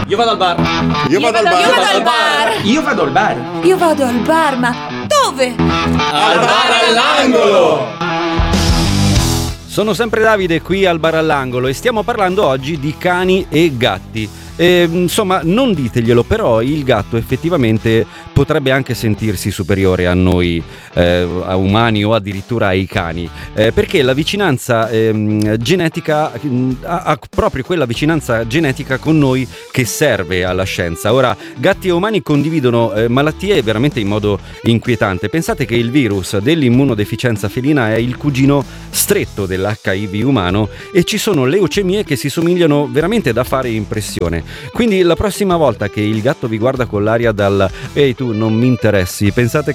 Io vado al bar. Io vado al bar. Io vado al bar. Io vado al bar. Io vado al bar, ma dove? Al bar all'angolo. Sono sempre Davide qui al bar all'angolo e stiamo parlando oggi di cani e gatti. Insomma, non diteglielo, però il gatto effettivamente potrebbe anche sentirsi superiore a noi, a umani o addirittura ai cani, perché la vicinanza genetica ha proprio quella vicinanza genetica con noi che serve alla scienza. Ora, gatti e umani condividono malattie veramente in modo inquietante. Pensate che il virus dell'immunodeficienza felina è il cugino stretto dell'HIV umano e ci sono leucemie che si somigliano veramente da fare impressione. Quindi la prossima volta che il gatto vi guarda con l'aria dal "ehi tu non mi interessi", pensate